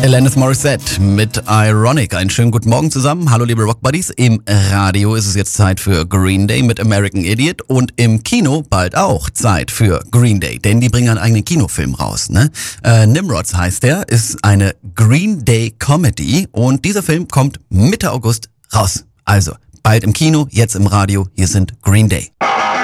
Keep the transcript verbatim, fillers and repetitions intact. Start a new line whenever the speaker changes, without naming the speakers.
Alanis Morissette mit Ironic. Einen schönen guten Morgen zusammen. Hallo liebe Rock Buddies. Im Radio ist es jetzt Zeit für Green Day mit American Idiot und im Kino bald auch Zeit für Green Day, denn die bringen einen eigenen Kinofilm raus. Ne? Äh, Nimrods heißt der, ist eine Green Day Comedy und dieser Film kommt Mitte August raus. Also bald im Kino, jetzt im Radio. Hier sind Green Day.